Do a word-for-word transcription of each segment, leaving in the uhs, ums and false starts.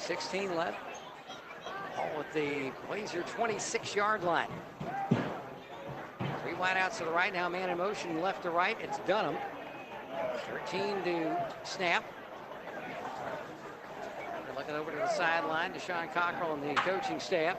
sixteen left. All at the Blazer twenty-six-yard line. Three wideouts to the right now, man in motion left to right. It's Dunham. thirteen to snap. We're looking over to the sideline. Deshaun Cockrell and the coaching staff.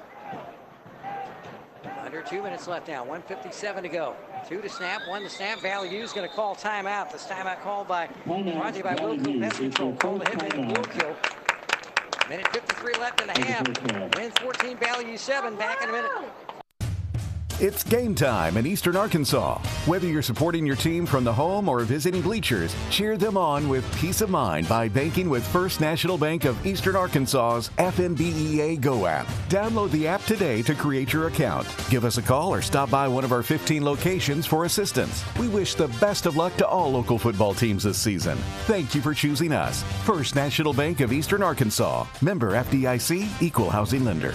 Under two minutes left now. one fifty-seven to go. Two to snap, one to snap. Valley U's going to call timeout. This timeout called by brought to you by Wilco Pest Control. Call the hitman will kill. Minute fifty-three left in the half. Win fourteen, Valley U seven. Back in a minute. It's game time in Eastern Arkansas. Whether you're supporting your team from the home or visiting bleachers, cheer them on with peace of mind by banking with First National Bank of Eastern Arkansas's F N B E A Go app. Download the app today to create your account. Give us a call or stop by one of our fifteen locations for assistance. We wish the best of luck to all local football teams this season. Thank you for choosing us. First National Bank of Eastern Arkansas. Member F D I C, Equal Housing Lender.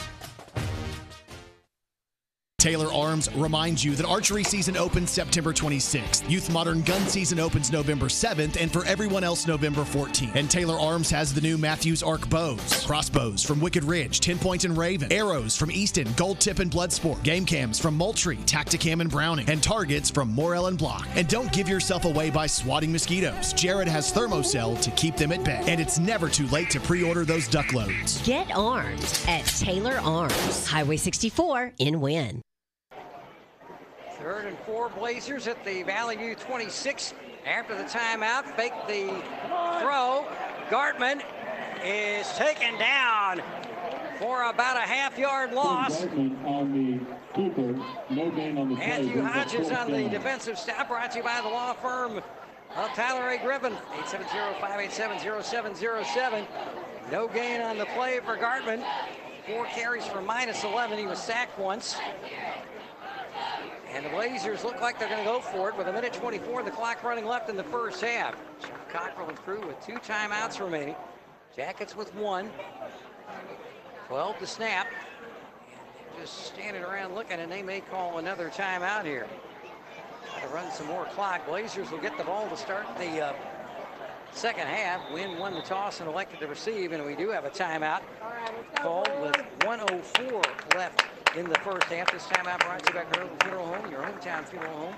Taylor Arms reminds you that archery season opens September twenty-sixth. Youth Modern Gun season opens November seventh, and for everyone else, November fourteenth. And Taylor Arms has the new Matthews Arc bows, crossbows from Wicked Ridge, Ten Point and Raven, arrows from Easton, Gold Tip and Bloodsport, game cams from Moultrie, Tacticam and Browning, and targets from Morel and Block. And don't give yourself away by swatting mosquitoes. Jared has Thermocell to keep them at bay. And it's never too late to pre-order those duck loads. Get armed at Taylor Arms, Highway sixty-four in Wynn. Third and four, Blazers at the Valley U twenty-six. After the timeout, fake the throw. Gartman is taken down for about a half-yard loss. On the keeper, no gain on the Matthew Hodges on the defensive stop, brought to you by the law firm of Tyler A. Griffin. eight seven zero, five eight seven, zero seven zero seven. No gain on the play for Gartman. Four carries for minus eleven. He was sacked once. And the Blazers look like they're going to go for it with a minute twenty-four, the clock running left in the first half. Sean Cockrell and crew with two timeouts remaining. Jackets with one. twelve to snap. And they're just standing around looking, and they may call another timeout here. Try to run some more clock. Blazers will get the ball to start the uh, second half. Wynn won the toss and elected to receive, and we do have a timeout called with one oh four left in the first half. This time out brought to you by Grove Funeral Home, your hometown funeral home.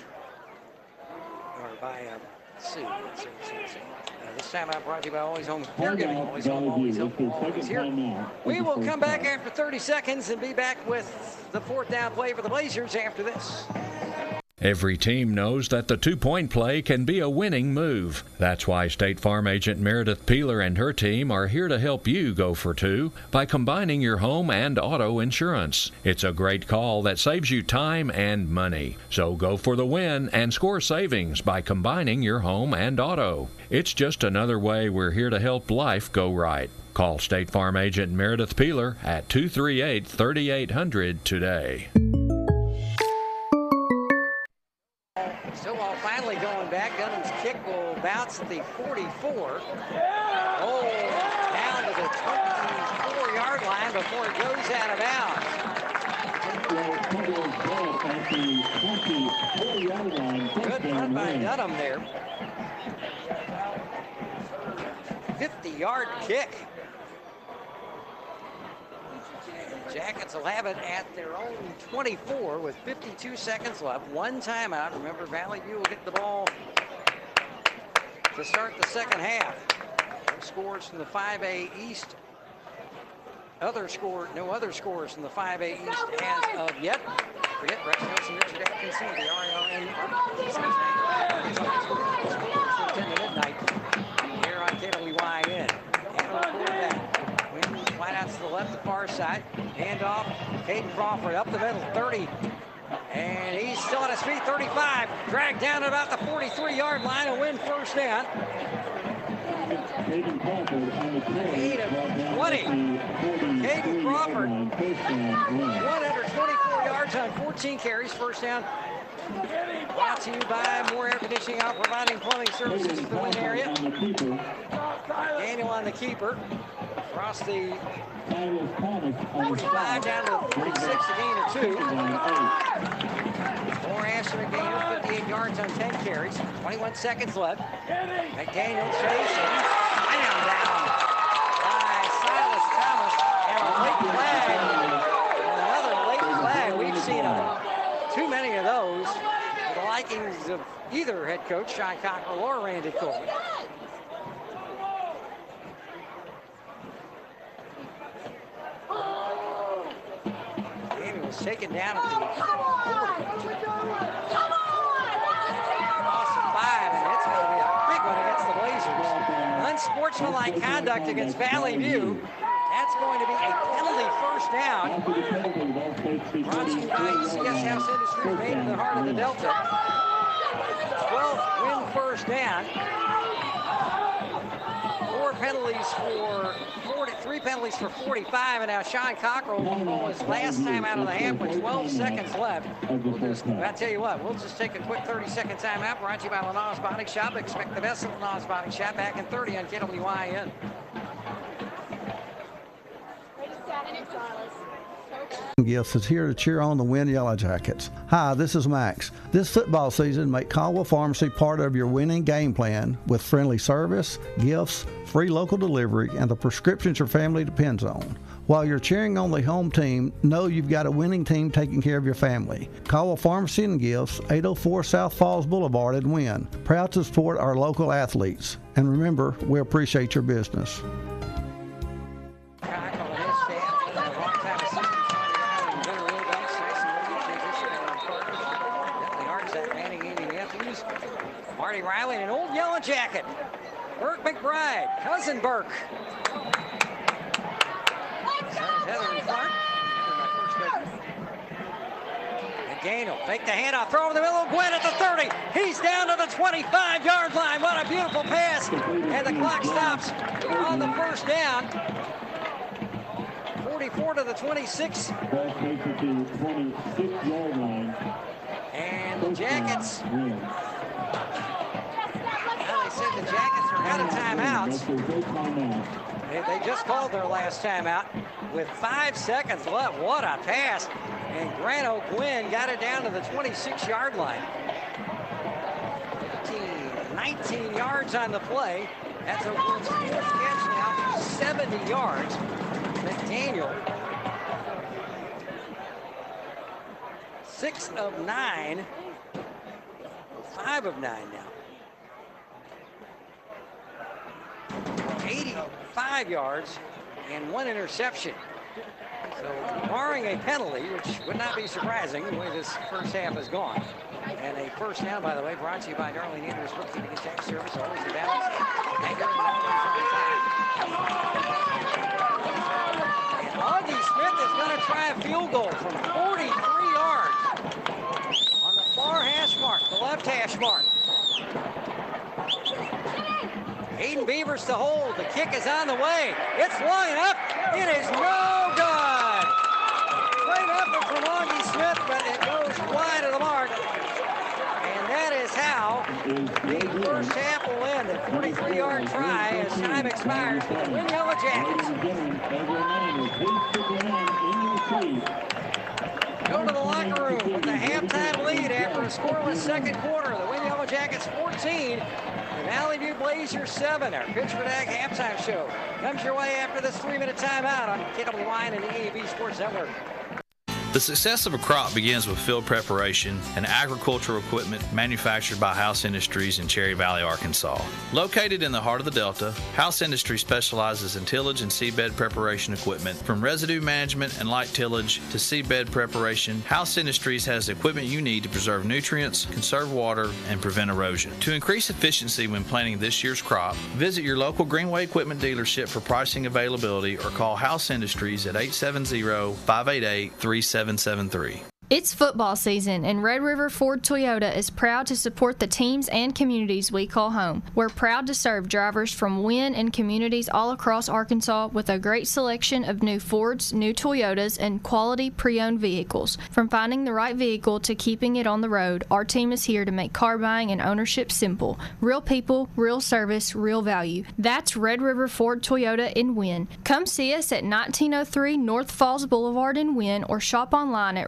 Or by uh, Sue. Let's see, let's see, let's see. Uh, this time out brought to you by Always Home Caregiving. Always Home, always helpful, always here. We will come back after thirty seconds and be back with the fourth down play for the Blazers after this. Every team knows that the two-point play can be a winning move. That's why State Farm agent Meredith Peeler and her team are here to help you go for two by combining your home and auto insurance. It's a great call that saves you time and money. So go for the win and score savings by combining your home and auto. It's just another way we're here to help life go right. Call State Farm agent Meredith Peeler at two three eight, three eight hundred today. Stovall finally going back. Dunham's kick will bounce at the forty-four. Oh, down to the twenty-four-yard line before it goes out of bounds. Good run by Dunham there. fifty-yard kick. Jackets will have it at their own twenty-four with fifty-two seconds left. One timeout. Remember, Valley View will get the ball to start the second half. No scores from the five A East. Other score, no other scores from the five A East as of yet. Forget Rex Nelson, Richard Atkinson, the R A N. ten to midnight here on K W Y N. And before that, wide out to the left, the far side. Handoff, Caden Crawford up the middle, thirty. And he's still on his feet, thirty-five. Dragged down at about the forty-three-yard line and win first down. Caden Crawford on the eight of twenty. Caden Crawford, one hundred twenty-four yards on fourteen carries, first down. Brought to you by Moore Air Conditioning, out providing plumbing services for the Wynn area. Daniel on the keeper. Across the forty-five down to the forty-six, a gain of two. Moore Asher McDaniel, fifty-eight yards on ten carries. twenty-one seconds left. McDaniel chasing. Slammed down by either head coach, Sean Cockrell or Randy Coleman. Game was taken down at the loss of five, and it's going to be a big one against the Blazers. Unsportsmanlike conduct against Valley View. That's going to be a penalty first down. Brought to you by E C S House Industries, made in the heart of the Delta. twelfth win first down. Four penalties for forty, three penalties for forty-five, and now Sean Cockrell will call his last time out of the half with twelve seconds left. We'll just, I tell you what, we'll just take a quick thirty second timeout. Brought to you by Lanaz Body Shop. Expect the best of Lanaz Body Shop back in thirty on K W I N. Gifts is here to cheer on the Win Yellow Jackets. Hi, this is Max. This football season, make Caldwell Pharmacy part of your winning game plan with friendly service, gifts, free local delivery, and the prescriptions your family depends on. While you're cheering on the home team, know you've got a winning team taking care of your family. Caldwell Pharmacy and Gifts, eight oh four South Falls Boulevard in Wynn. Proud to support our local athletes. And remember, we appreciate your business. Marty Riley in an old yellow jacket. Burke McBride, cousin Burke. Heather in front. McGain will take the handoff, throw over the middle. Gwen at the thirty. He's down to the twenty-five yard line. What a beautiful pass. And the clock stops on the first down. forty-four to the twenty-six. And the Jackets. Well, they said the Jackets are out of timeouts. They, they just called their last timeout with five seconds left. What a pass. And Grant O'Gwen got it down to the twenty-six yard line. fifteen, nineteen yards on the play. That's O'Gwen's fourth catch now, seventy yards. McDaniel, six of nine, five of nine now. eighty-five yards and one interception. So barring a penalty, which would not be surprising the way this first half has gone. And a first down, by the way, brought to you by Darlene Andrews, Rookie to Tax Service, always in balance. And Augie Smith is going to try a field goal from forty-three yards on the far hash mark, the left hash mark. Hayden Beavers to hold. The kick is on the way. It's long enough. It is no good. Great effort from Augie Smith, but it goes wide of the mark. And that is how the first half will end. A forty-three yard try as time expires for the Win Yellow Jackets. Go to the locker room with the halftime lead after a scoreless second quarter. The Win Yellow Jackets fourteen. The Valley View Blazers seven. Our Pittsburgh Ag halftime show comes your way after this three-minute timeout on K W I N and the E A B Sports Network. The success of a crop begins with field preparation and agricultural equipment manufactured by House Industries in Cherry Valley, Arkansas. Located in the heart of the Delta, House Industries specializes in tillage and seedbed preparation equipment. From residue management and light tillage to seedbed preparation, House Industries has the equipment you need to preserve nutrients, conserve water, and prevent erosion. To increase efficiency when planting this year's crop, visit your local Greenway Equipment dealership for pricing availability or call House Industries at eight seven zero, five eight eight, three seven seven three. It's football season, and Red River Ford Toyota is proud to support the teams and communities we call home. We're proud to serve drivers from Wynn and communities all across Arkansas with a great selection of new Fords, new Toyotas, and quality pre-owned vehicles. From finding the right vehicle to keeping it on the road, our team is here to make car buying and ownership simple. Real people, real service, real value. That's Red River Ford Toyota in Wynn. Come see us at nineteen oh three North Falls Boulevard in Wynn or shop online at Red River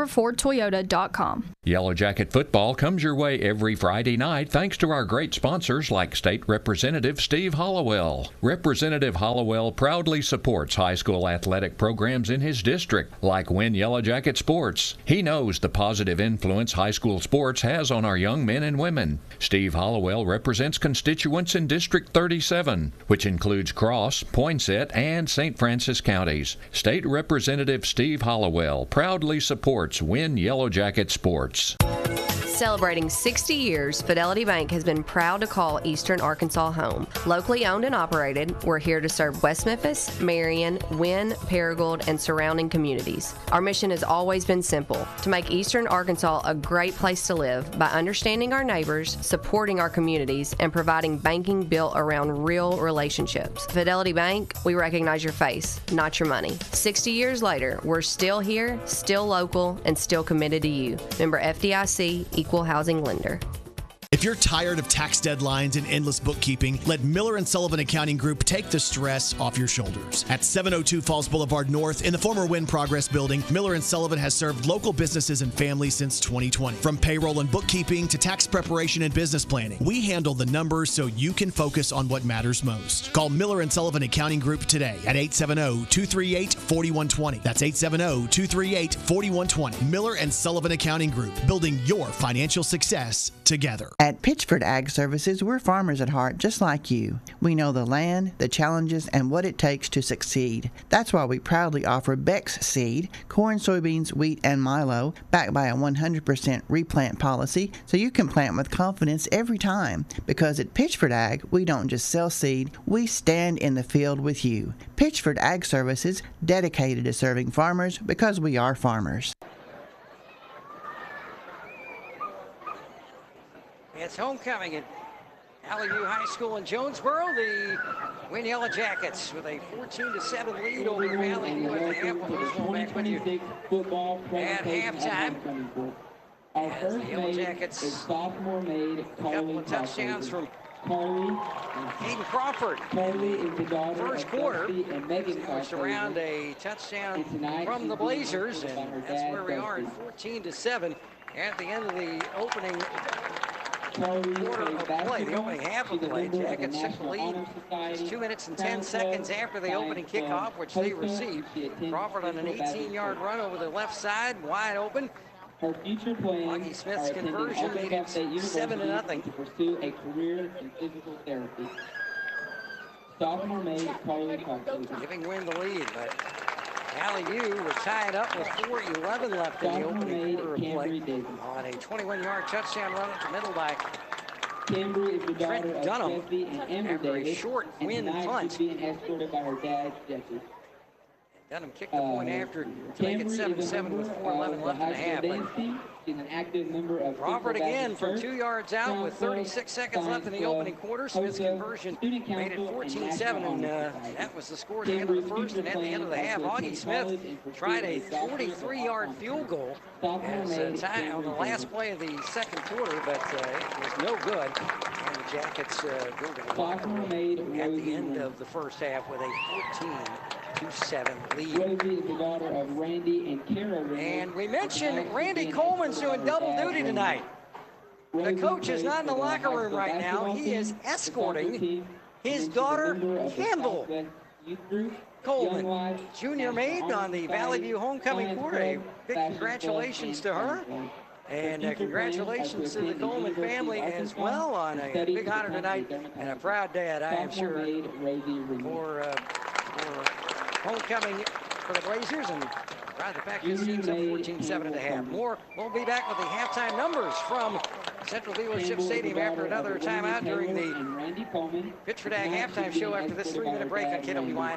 river ford toyota dot com. Yellow Jacket football comes your way every Friday night thanks to our great sponsors like State Representative Steve Hollowell. Representative Hollowell proudly supports high school athletic programs in his district, like Win Yellow Jacket Sports. He knows the positive influence high school sports has on our young men and women. Steve Hollowell represents constituents in District thirty-seven, which includes Cross, Poinsett, and Saint Francis counties. State Representative Steve Hollowell proudly supports Win Yellow Jacket Sports. Celebrating sixty years, Fidelity Bank has been proud to call Eastern Arkansas home. Locally owned and operated, we're here to serve West Memphis, Marion, Wynne, Paragould, and surrounding communities. Our mission has always been simple, to make Eastern Arkansas a great place to live by understanding our neighbors, supporting our communities, and providing banking built around real relationships. Fidelity Bank, we recognize your face, not your money. sixty years later, we're still here, still local, and still committed to you. Member F D I C, Equal Housing Lender. If you're tired of tax deadlines and endless bookkeeping, let Miller and Sullivan Accounting Group take the stress off your shoulders. At seven oh two Falls Boulevard North in the former Win Progress building, Miller and Sullivan has served local businesses and families since twenty twenty. From payroll and bookkeeping to tax preparation and business planning, we handle the numbers so you can focus on what matters most. Call Miller and Sullivan Accounting Group today at eight seven zero, two three eight, four one two zero. That's eight seven zero, two three eight, four one two zero. Miller and Sullivan Accounting Group, building your financial success together. At Pitchford Ag Services, we're farmers at heart just like you. We know the land, the challenges, and what it takes to succeed. That's why we proudly offer Bex Seed, corn, soybeans, wheat, and milo, backed by a one hundred percent replant policy, so you can plant with confidence every time. Because at Pitchford Ag, we don't just sell seed, we stand in the field with you. Pitchford Ag Services, dedicated to serving farmers because we are farmers. It's homecoming at Valley View High School in Jonesboro. The Win Yellow Jackets with a fourteen to seven lead over Valley View at the half. We'll just roll back with you at halftime. As the Yellow Jackets, a couple of touchdowns from Hayden Crawford. First quarter, which around a touchdown from the Blazers, and that's where we are at fourteen to seven at the end of the opening quarter of play, the opening half of play. Jackets took the lead just two minutes and ten seconds after the opening kickoff, which they received. Crawford on an eighteen-yard run over the left side, wide open. Augie Smith's conversion made it seven to nothing. Pursue a career in physical therapy. Sophomore made Carly Carson. Giving Win the lead, but Valley View was tied up with four eleven left in the opening quarter of play on a twenty-one-yard touchdown run at the middle by Cambry is the daughter Trent Dunham of Jesse and Amber after a Davis, short and Win tonight punt. she's being escorted by her dad, Jesse. Dunham kicked the point after to make it seven to seven with four eleven left in the half. But She's an active member of Crawford again from two yards out with thirty-six seconds left in the opening quarter. Smith's conversion made it fourteen seven, and uh, that was the score at the end of the first. And at the end of the half, Augie Smith tried a forty-three-yard field goal as, uh, tie on the last play of the second quarter, but uh, it was no good. And the Jackets uh, go to the locker room at the end of the first half with a fourteen to seven lead. Rosie is the daughter of Randy and Kara. And we mentioned Randy Coleman's doing double duty tonight. The coach is not in the locker room right now. He is escorting his daughter, Campbell Coleman, junior maid on the Valley View homecoming court. A big congratulations to her. And uh, congratulations to the Coleman family as well on a, a big honor tonight and a proud dad, I am sure, for, uh, for homecoming for the Blazers, and proud the fact this team's up fourteen seven and a half. More, we'll be back with the halftime numbers from Central Dealership Stadium after another timeout during the Pitchford Ag halftime show after this three-minute break on K W Y N.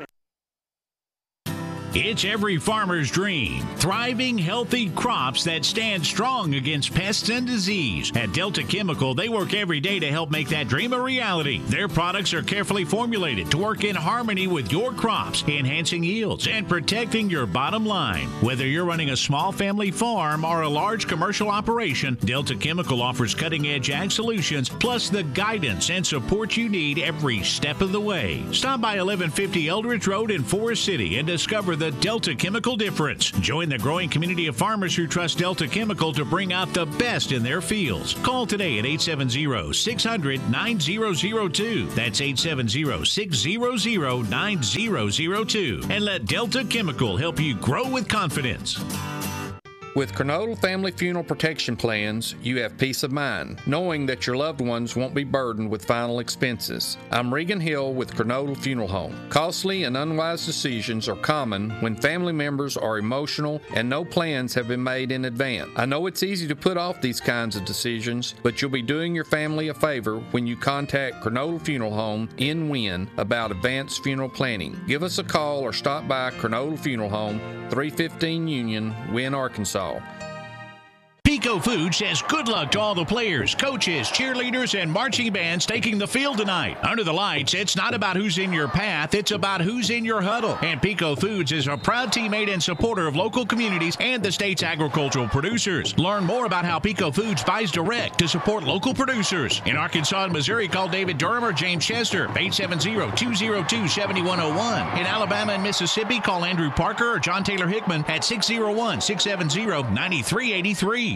It's every farmer's dream. Thriving, healthy crops that stand strong against pests and disease. At Delta Chemical, they work every day to help make that dream a reality. Their products are carefully formulated to work in harmony with your crops, enhancing yields and protecting your bottom line. Whether you're running a small family farm or a large commercial operation, Delta Chemical offers cutting-edge ag solutions, plus the guidance and support you need every step of the way. Stop by eleven fifty Eldridge Road in Forest City and discover the the Delta Chemical difference. Join the growing community of farmers who trust Delta Chemical to bring out the best in their fields. Call today at eight seven zero, six hundred, nine zero zero two. That's eight seven zero, six hundred, nine zero zero two. And let Delta Chemical help you grow with confidence. With Kernodle Family Funeral Protection Plans, you have peace of mind, knowing that your loved ones won't be burdened with final expenses. I'm Regan Hill with Kernodle Funeral Home. Costly and unwise decisions are common when family members are emotional and no plans have been made in advance. I know it's easy to put off these kinds of decisions, but you'll be doing your family a favor when you contact Kernodle Funeral Home in Wynne about advanced funeral planning. Give us a call or stop by Kernodle Funeral Home, three fifteen Union, Wynne, Arkansas. Pico Foods says good luck to all the players, coaches, cheerleaders, and marching bands taking the field tonight. Under the lights, it's not about who's in your path, it's about who's in your huddle. And Pico Foods is a proud teammate and supporter of local communities and the state's agricultural producers. Learn more about how Pico Foods buys direct to support local producers. In Arkansas and Missouri, call David Durham or James Chester, eight seven zero, two zero two, seven one zero one. In Alabama and Mississippi, call Andrew Parker or John Taylor Hickman at six zero one, six seven zero, nine three eight three.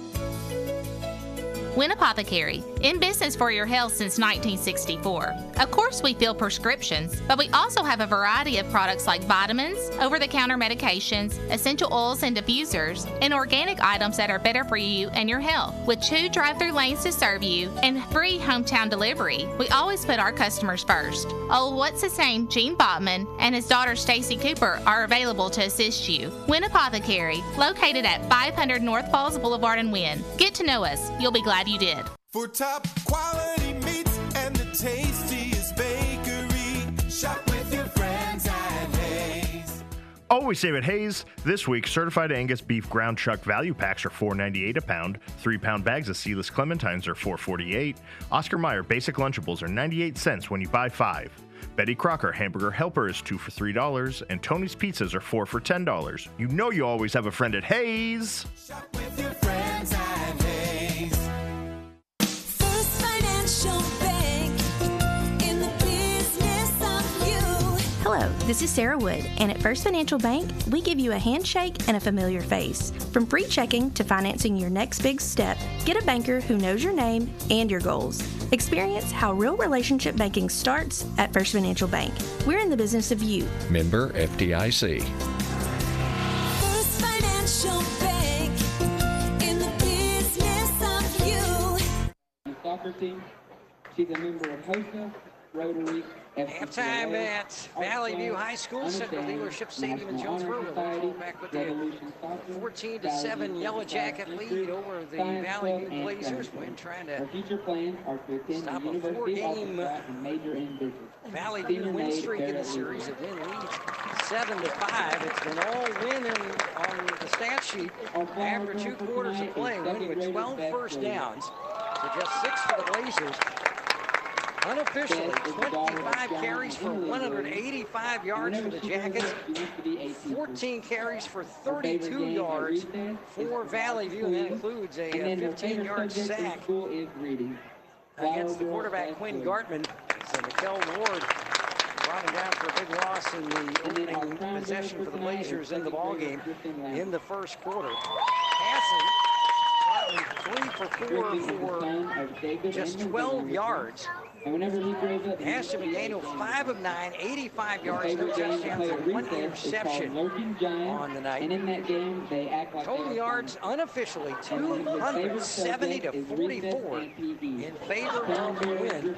Wynne Apothecary, in business for your health since nineteen sixty-four. Of course, we fill prescriptions, but we also have a variety of products like vitamins, over-the-counter medications, essential oils and diffusers, and organic items that are better for you and your health. With two drive-through lanes to serve you and free hometown delivery, we always put our customers first. Oh, what's his name? Gene Botman and his daughter Stacy Cooper are available to assist you. Wynne Apothecary, located at five hundred North Falls Boulevard in Wynne. Get to know us. You'll be glad you did. For top quality meats and the tastiest bakery, shop with your friends at Hayes. Always save at Hayes. This week, certified Angus beef ground chuck value packs are four ninety-eight a pound. Three pound bags of seedless clementines are four forty-eight. Oscar Mayer basic Lunchables are ninety-eight cents when you buy five. Betty Crocker Hamburger Helper is two for three dollars, and Tony's Pizzas are four for ten dollars. You know you always have a friend at Hayes. Shop with your friends at Hayes. First Financial Bank, in the business of you. Hello, this is Sarah Wood, and at First Financial Bank, we give you a handshake and a familiar face. From free checking to financing your next big step, get a banker who knows your name and your goals. Experience how real relationship banking starts at First Financial Bank. We're in the business of you. Member F D I C. First Financial Bank, in the business of you. The soccer team, she's a member of HOSA, Rotary, Halftime at Valley View High School, Central Dealership Stadium in Jonesboro. We'll back with the fourteen to seven Yellow Jacket lead over the Valley View Blazers. Wynne trying to stop a four-game Valley View win streak in the series. It then leads seven to five. It's been all Wynne on the stat sheet after two quarters of play. Wynne with twelve first downs to just six for the Blazers. Unofficially, twenty-five carries for one hundred eighty-five yards for the Jackets, fourteen carries for thirty-two yards for Valley View, and that includes a fifteen-yard sack against the quarterback, Quinn Gartman. So Mikel Ward brought him down for a big loss in the opening possession for the Blazers in the ballgame in the first quarter. Passing, three for four for just twelve yards. Ashton McDaniel, five of nine, eighty-five yards, no touchdowns, and one interception on the night. Total yards unofficially two hundred seventy to forty-four in favor of the Wynne.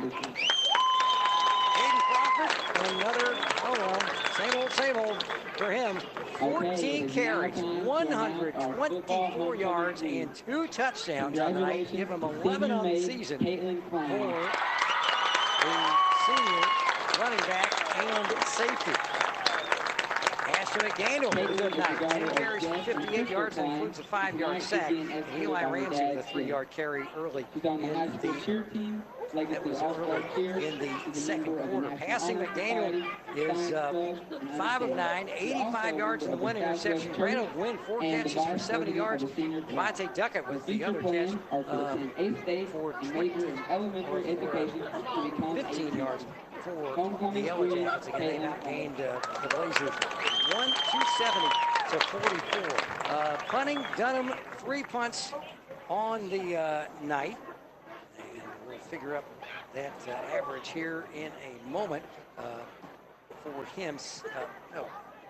Aiden Crawford, another, oh well, same old, same old for him. fourteen carries, one hundred twenty-four yards, and two touchdowns on the night. Give him eleven on the season for the senior running back and safety. Ashton McDaniel had a good night. ten carries for fifty-eight yards, and includes a five-yard sack. And Eli Ramsey with a three-yard carry early in the that was early in the second quarter. Passing, McDaniel is uh, five of nine, eighty-five yards in the one interception. Brandon Wynne, four catches for seventy yards. Devontae Duckett with the other catch uh, for twenty, or, or fifteen yards. for the Yellow Jackets. Again, they've outgained uh, the Blazers one two seventy to forty-four. Uh, punting, Dunham, three punts on the uh, night. And we'll figure up that uh, average here in a moment uh, for him. Uh, no.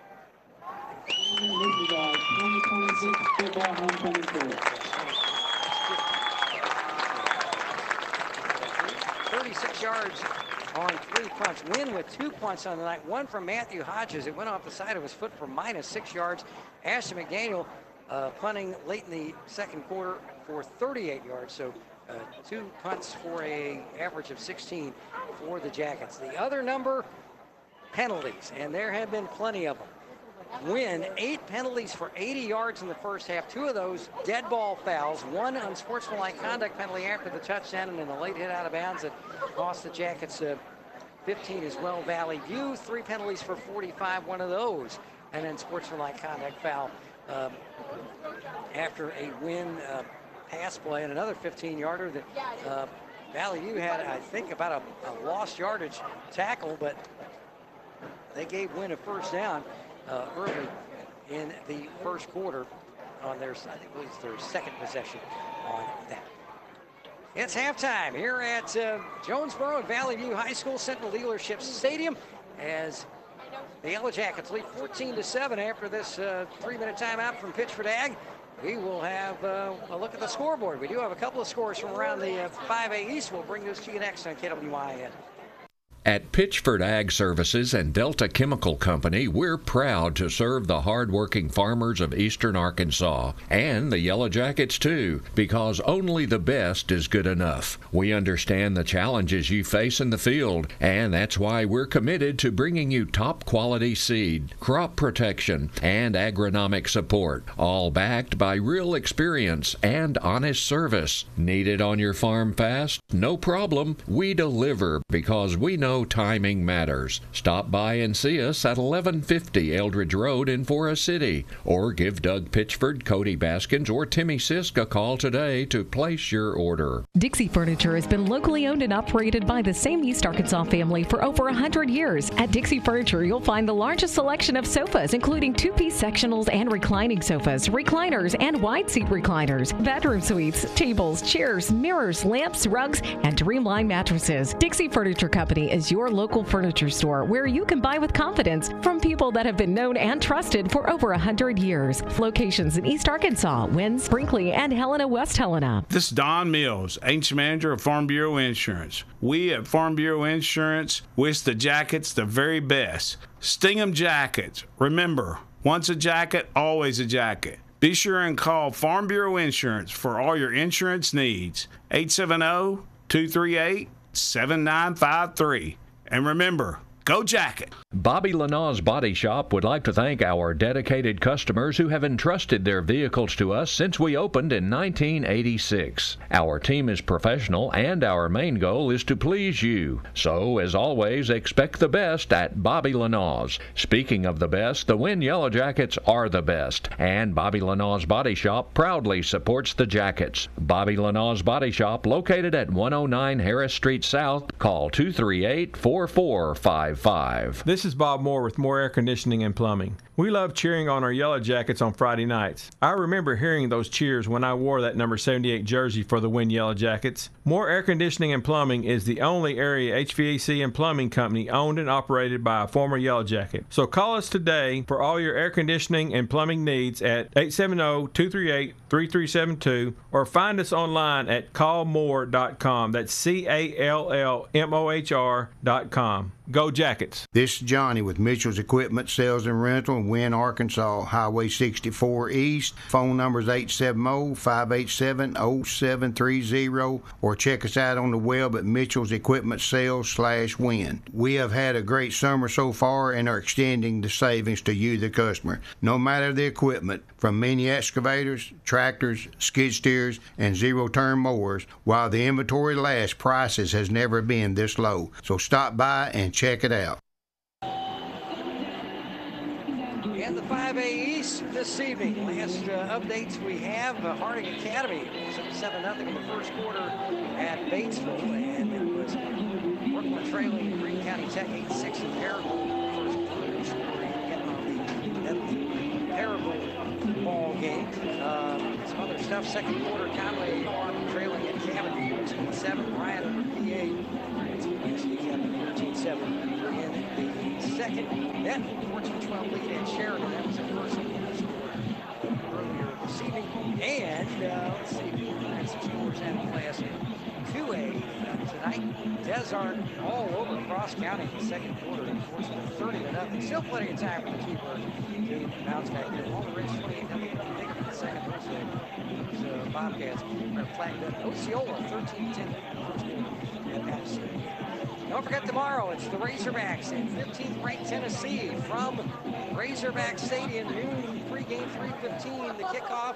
This is our twenty twenty-six football homecoming tour. thirty-six yards on three punts. Wynn with two punts on the night. One from Matthew Hodges. It went off the side of his foot for minus six yards. Ashton McDaniel uh, punting late in the second quarter for thirty-eight yards. So uh, two punts for a average of sixteen for the Jackets. The other number, penalties, and there have been plenty of them. Wynn, eight penalties for eighty yards in the first half. Two of those dead ball fouls. One unsportsmanlike conduct penalty after the touchdown, and then a late hit out of bounds that cost the Jackets uh, fifteen as well. Valley View, three penalties for forty-five. One of those an unsportsmanlike conduct foul um, after a Wynn uh, pass play, and another fifteen yarder that uh, Valley View had, I think, about a, a lost yardage tackle, but they gave Wynn a first down Uh, early in the first quarter on their, I think it was their second possession on that. It's halftime here at uh, Jonesboro at Valley View High School Central Dealership Stadium as the Yellow Jackets lead fourteen to seven after this uh, three-minute timeout from Pitchford Ag. We will have uh, a look at the scoreboard. We do have a couple of scores from around the uh, five A East. We'll bring those to you next on K W I N. At Pitchford Ag Services and Delta Chemical Company, we're proud to serve the hard-working farmers of eastern Arkansas, and the Yellow Jackets too, because only the best is good enough. We understand the challenges you face in the field, and that's why we're committed to bringing you top-quality seed, crop protection, and agronomic support, all backed by real experience and honest service. Need it on your farm fast? No problem. We deliver because we know timing matters. Stop by and see us at eleven fifty Eldridge Road in Forest City, or give Doug Pitchford, Cody Baskins, or Timmy Sisk a call today to place your order. Dixie Furniture has been locally owned and operated by the same East Arkansas family for over one hundred years. At Dixie Furniture, you'll find the largest selection of sofas, including two-piece sectionals and reclining sofas, recliners, and wide-seat recliners, bedroom suites, tables, chairs, mirrors, lamps, rugs, and Dreamline mattresses. Dixie Furniture Company is your local furniture store where you can buy with confidence from people that have been known and trusted for over one hundred years. Locations in East Arkansas, Wynn, Brinkley, and Helena, West Helena. This is Don Mills, Ancient Manager of Farm Bureau Insurance. We at Farm Bureau Insurance wish the Jackets the very best. Stingham Jackets. Remember, once a jacket, always a jacket. Be sure and call Farm Bureau Insurance for all your insurance needs. eight seven zero, two three eight, seven nine five three. And remember, go Jacket! Bobby Lanaw's Body Shop would like to thank our dedicated customers who have entrusted their vehicles to us since we opened in nineteen eighty-six. Our team is professional and our main goal is to please you. So, as always, expect the best at Bobby Lanaw's. Speaking of the best, the Wynn Yellow Jackets are the best, and Bobby Lanaw's Body Shop proudly supports the Jackets. Bobby Lanaw's Body Shop, located at one oh nine Harris Street South. Call two three eight, four four five five. This is Bob Moore with Moore Air Conditioning and Plumbing. We love cheering on our Yellow Jackets on Friday nights. I remember hearing those cheers when I wore that number seventy-eight jersey for the Wynn Yellow Jackets. Moore Air Conditioning and Plumbing is the only area H V A C and plumbing company owned and operated by a former Yellow Jacket. So call us today for all your air conditioning and plumbing needs at eight seven zero, two three eight, three three seven two or find us online at call moore dot com. That's C A L L M O H R dot com. Go Jackets! This is Johnny with Mitchell's Equipment Sales and Rental in Wynn, Arkansas, Highway sixty-four East. Phone number is eight seven zero, five eight seven, zero seven three zero or check us out on the web at Mitchell's Equipment Sales slash Wynn. We have had a great summer so far and are extending the savings to you, the customer. No matter the equipment, from mini excavators, tractors, skid steers, and zero-turn mowers, while the inventory lasts, prices has never been this low. So stop by and check it out. And the five A East this evening. Last uh, updates we have, uh, Harding Academy was up seven nothing in the first quarter at Batesville, and it was Brooklyn trailing three County Tech eight six in Paragould. First quarter, getting on the Paragould ball game. Uh, some other stuff. Second quarter, Conway Farm trailing at Cabot fourteen seven. Bryant over P A. fourteen seven in the second. Then fourteen twelve lead at Sheridan. That was the first score earlier this evening. And uh, let's see, we had some scores in class two A tonight. Desart all over Cross County in the second quarter. Unfortunately, thirty to nothing. Still plenty of time for the keeper to bounce back there. Walter Ridge twenty-eight nothing. Pick up in the second. Those uh, Bobcats are flagged up. Osceola thirteen ten first quarter at Madison. Don't forget tomorrow, it's the Razorbacks in fifteenth ranked Tennessee from Razorback Stadium, noon, pregame three fifteen, the kickoff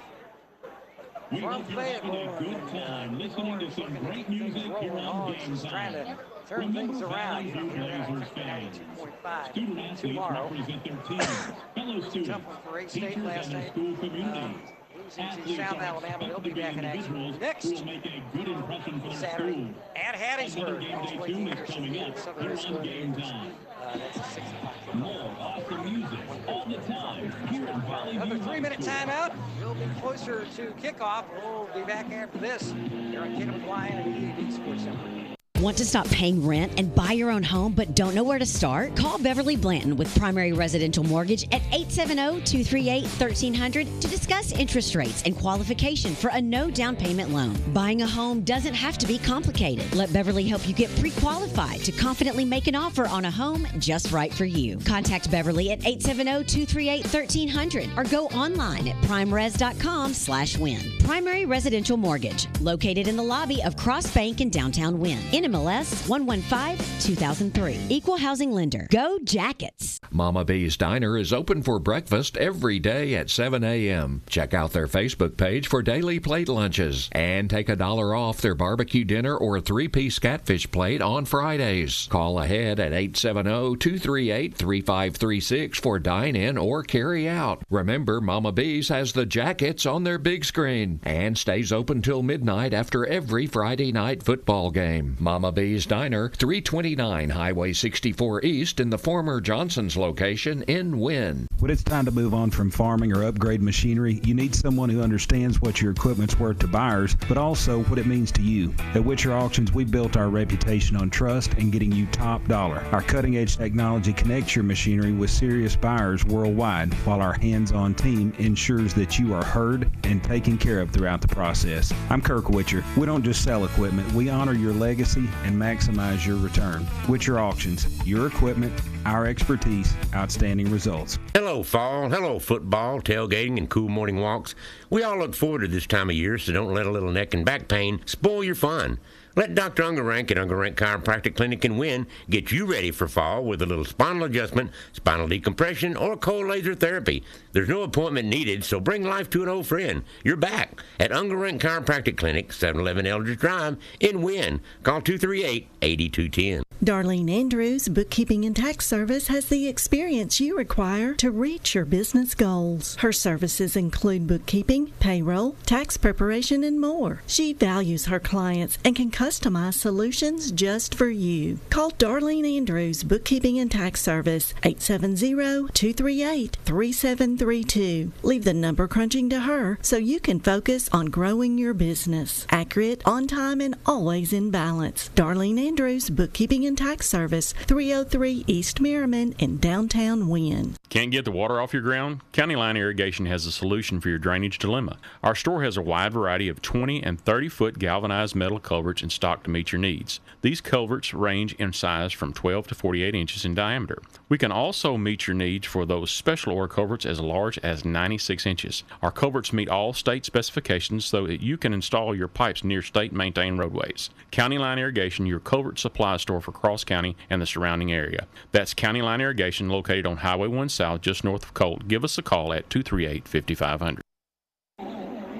from Fayetteville. Good time listening to some great music here on Game Trying to turn things around from Blazers fans. Student athletes tomorrow. represent their teams. Fellow students, Tough one for A-State teachers, last and night. school communities. Losing to South Alabama, they'll be back in action next Who will make a good impression for their Saturday school. at Hattiesburg. Game day two is coming up here on Game Time. Uh, that's a six o'clock. More awesome music all the time here at Valley Another View three-minute High School. timeout. We'll be closer to kickoff. We'll be back after this here on Caleb Lyon and E A D Sports Center. Want to stop paying rent and buy your own home but don't know where to start? Call Beverly Blanton with Primary Residential Mortgage at eight seven zero, two three eight, one three zero zero to discuss interest rates and qualification for a no down payment loan. Buying a home doesn't have to be complicated. Let Beverly help you get pre-qualified to confidently make an offer on a home just right for you. Contact Beverly at eight seven zero, two three eight, one three zero zero or go online at primeres.com slash win. Primary Residential Mortgage, located in the lobby of Cross Bank in downtown Wynn. N M L S one one five, two thousand three. Equal Housing Lender. Go Jackets! Mama B's Diner is open for breakfast every day at seven a.m. Check out their Facebook page for daily plate lunches and take a dollar off their barbecue dinner or three-piece catfish plate on Fridays. Call ahead at eight seven zero, two three eight, three five three six for dine-in or carry-out. Remember, Mama B's has the Jackets on their big screen and stays open till midnight after every Friday night football game. Mama B's Diner, three twenty-nine Highway sixty-four East in the former Johnson's location in Wynn. When it's time to move on from farming or upgrade machinery, you need someone who understands what your equipment's worth to buyers, but also what it means to you. At Witcher Auctions, we built our reputation on trust and getting you top dollar. Our cutting-edge technology connects your machinery with serious buyers worldwide, while our hands-on team ensures that you are heard and taken care of throughout the process. I'm Kirk Witcher. We don't just sell equipment, we honor your legacy and maximize your return. Witcher Auctions, your equipment, our expertise, outstanding results. Hello, fall. Hello, football, tailgating, and cool morning walks. We all look forward to this time of year, so don't let a little neck and back pain spoil your fun. Let Doctor Ungerank at Ungerank Chiropractic Clinic in Wynn get you ready for fall with a little spinal adjustment, spinal decompression, or cold laser therapy. There's no appointment needed, so bring life to an old friend. You're back at Ungerank Chiropractic Clinic, seven eleven Eldridge Drive in Wynn. Call two three eight, eight two one zero. Darlene Andrews Bookkeeping and Tax Service has the experience you require to reach your business goals. Her services include bookkeeping, payroll, tax preparation, and more. She values her clients and can customize solutions just for you. Call Darlene Andrews Bookkeeping and Tax Service, eight seven zero, two three eight, three seven three two. Leave the number crunching to her so you can focus on growing your business. Accurate, on time, and always in balance. Darlene Andrews Bookkeeping and Tax Service, three oh three East Merriman in downtown Wynn. Can't get the water off your ground? County Line Irrigation has a solution for your drainage dilemma. Our store has a wide variety of twenty and thirty foot galvanized metal culverts in stock to meet your needs. These culverts range in size from twelve to forty-eight inches in diameter. We can also meet your needs for those special order culverts as large as ninety-six inches. Our culverts meet all state specifications so that you can install your pipes near state-maintained roadways. County Line Irrigation, your culvert supply store for Cross County and the surrounding area. That's County Line Irrigation, located on Highway one South, just north of Colt. Give us a call at two three eight, five five zero zero.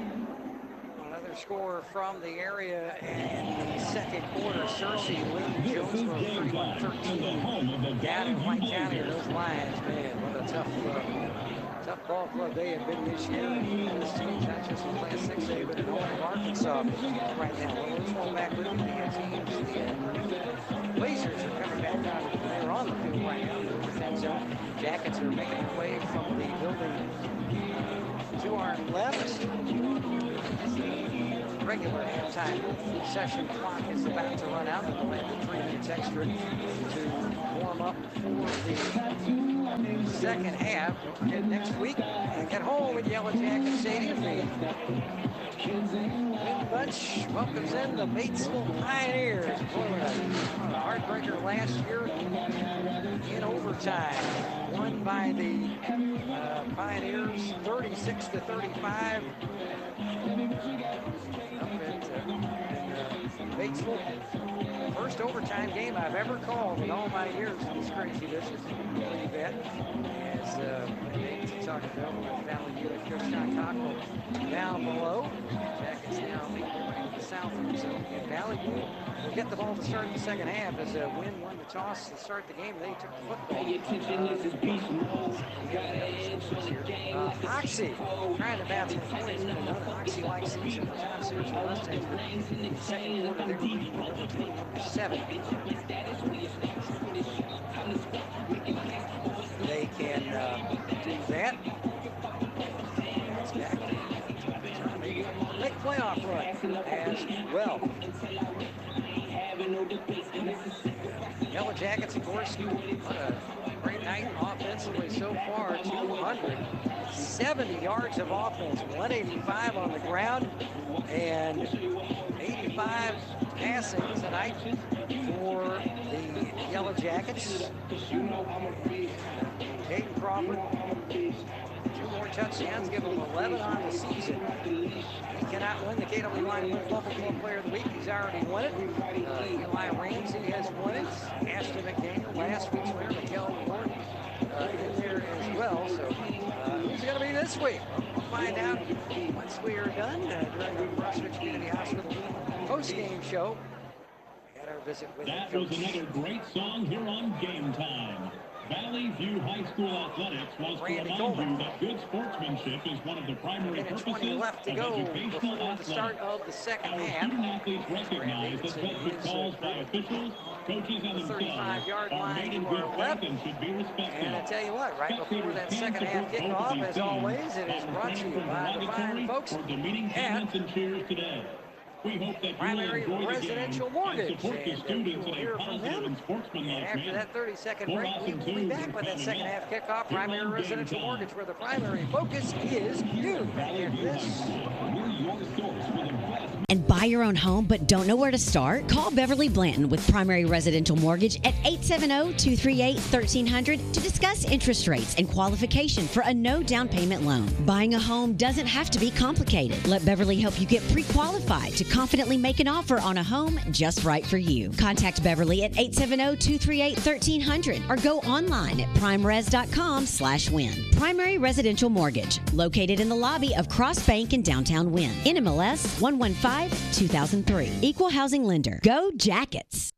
Another score from the area in the second quarter. Cersei leading Jonesboro thirty-one thirteen. Down in White County, those Lions, man, what a tough, uh, tough ball club they have been this year. This team, not just in Class six A, but in all of Arkansas right now. Well, let's roll back with the teams. The Blazers are coming back. back on, they're on the field right now in the defense zone. Jackets are making their way from the building to our left. The regular halftime session clock is about to run out. They'll have three minutes extra to warm up for the second half. Don't forget next week and get home at Yellow Jacket Stadium. Win Bunch welcomes in the Batesville Pioneers. Boy, a heartbreaker last year in overtime. Won by the uh, Pioneers thirty-six to thirty-five. Up at uh, in, uh, Batesville. First overtime game I've ever called in all my years in this crazy business. Believe that. As uh, talking about Valley View and Coach John Cockrell down below. Jackets now leading the south of the zone. And Valley View will get the ball to start the second half as uh, Wynn won the toss to start the game. They took the football. Uh, Oxy trying to bounce in points. It's been another Oxy-like season for John Sears and Mustangs. In the second quarter, they were leading over twenty-one seven. They can uh, do that. That's back. Make a playoff run as well. Yellow Jackets, of course, what a great night offensively so far. two hundred seventy yards of offense, one eighty-five on the ground, and eighty-five passing tonight for the Yellow Jackets. Caden Crawford, two more touchdowns, give him eleven on the season. He cannot win the K W Line Level Club Player of the Week. He's already won it. Uh, Eli Ramsey has won it. Ashton McDaniel, last week's winner, Miguel Ward, uh, in there as well. So uh, who's going to be this week? We'll find out once we are done uh, during the Brunswick Community Hospital post-game show. We had our visit with That Coach. was another great song here on Game Time. Valley View High School Athletics wants to remind you that good sportsmanship is one of the primary purposes left to of go educational before the start athletics. of the second Our half. student athletes recognize that such good calls by officials, coaches, and themselves are made in good faith and should be respected. And I tell you what, right before that second half kickoff, as always, it is brought to you by the fine folks or demeaning at comments and cheers today. We hope that Primary you will enjoy Residential the game Mortgage. and support the And, uh, students we will in hear a from positive them. and sportsmanlike And after manner. that thirty second More break, we awesome will be tunes back are with that coming second up. half kickoff. Here Primary on Game Residential Time. Mortgage, where the primary focus is you. And this. And buy your own home but don't know where to start? Call Beverly Blanton with Primary Residential Mortgage at eight seven zero, two three eight, one three zero zero to discuss interest rates and qualification for a no down payment loan. Buying a home doesn't have to be complicated. Let Beverly help you get pre-qualified to confidently make an offer on a home just right for you. Contact Beverly at eight seven zero, two three eight, one three zero zero or go online at primeres.com slash win. Primary Residential Mortgage, located in the lobby of Cross Bank in downtown Wynn. N M L S one one five, two thousand three. Equal housing lender. Go Jackets.